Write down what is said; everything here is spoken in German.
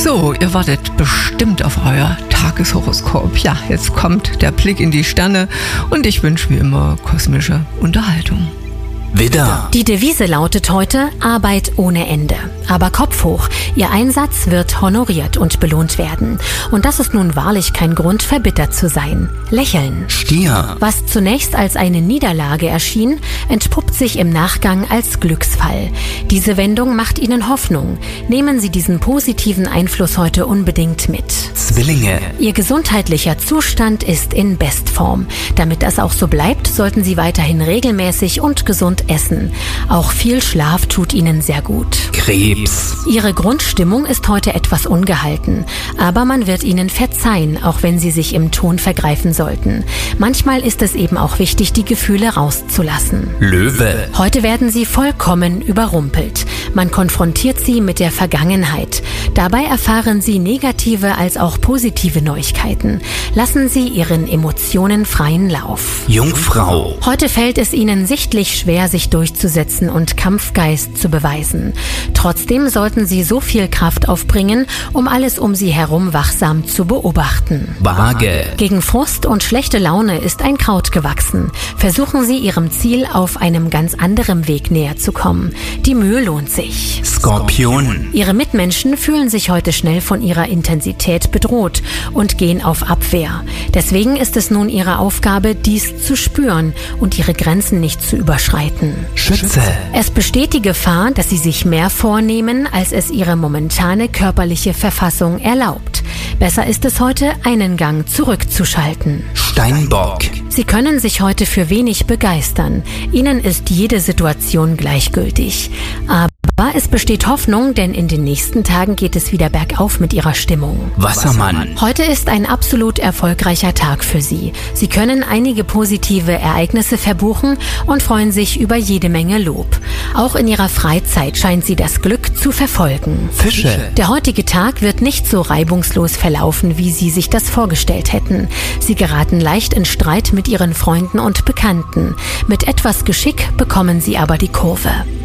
So, ihr wartet bestimmt auf euer Tageshoroskop. Ja, jetzt kommt der Blick in die Sterne und ich wünsche wie immer kosmische Unterhaltung. Widder. Die Devise lautet heute Arbeit ohne Ende. Aber Kopf hoch, Ihr Einsatz wird honoriert und belohnt werden. Und das ist nun wahrlich kein Grund, verbittert zu sein. Lächeln. Stier. Was zunächst als eine Niederlage erschien, entpuppt sich im Nachgang als Glücksfall. Diese Wendung macht Ihnen Hoffnung. Nehmen Sie diesen positiven Einfluss heute unbedingt mit. Zwillinge. Ihr gesundheitlicher Zustand ist in Bestform. Damit das auch so bleibt, sollten Sie weiterhin regelmäßig und gesund essen. Auch viel Schlaf tut Ihnen sehr gut. Krebs. Ihre Grundstimmung ist heute etwas ungehalten, aber man wird Ihnen verzeihen, auch wenn Sie sich im Ton vergreifen sollten. Manchmal ist es eben auch wichtig, die Gefühle rauszulassen. Löwe. Heute werden Sie vollkommen überrumpelt. Man konfrontiert Sie mit der Vergangenheit. Dabei erfahren Sie negative als auch positive Neuigkeiten. Lassen Sie Ihren Emotionen freien Lauf. Jungfrau. Heute fällt es Ihnen sichtlich schwer, sich durchzusetzen und Kampfgeist zu beweisen. Trotzdem sollten Sie so viel Kraft aufbringen, um alles um Sie herum wachsam zu beobachten. Waage. Gegen Frust und schlechte Laune ist ein Kraut gewachsen. Versuchen Sie Ihrem Ziel auf einem ganz anderen Weg näher zu kommen. Die Mühe lohnt sich. Skorpion. Ihre Mitmenschen fühlen sich heute schnell von ihrer Intensität bedroht und gehen auf Abwehr. Deswegen ist es nun Ihre Aufgabe, dies zu spüren und Ihre Grenzen nicht zu überschreiten. Schütze. Es besteht die Gefahr, dass Sie sich mehr vornehmen, als es Ihre momentane körperliche Verfassung erlaubt. Besser ist es heute, einen Gang zurückzuschalten. Steinbock. Sie können sich heute für wenig begeistern. Ihnen ist jede Situation gleichgültig. Aber es besteht Hoffnung, denn in den nächsten Tagen geht es wieder bergauf mit Ihrer Stimmung. Wassermann. Heute ist ein absolut erfolgreicher Tag für Sie. Sie können einige positive Ereignisse verbuchen und freuen sich über jede Menge Lob. Auch in Ihrer Freizeit scheint Sie das Glück zu verfolgen. Fische. Der heutige Tag wird nicht so reibungslos verlaufen, wie Sie sich das vorgestellt hätten. Sie geraten leicht in Streit mit Ihren Freunden und Bekannten. Mit etwas Geschick bekommen Sie aber die Kurve.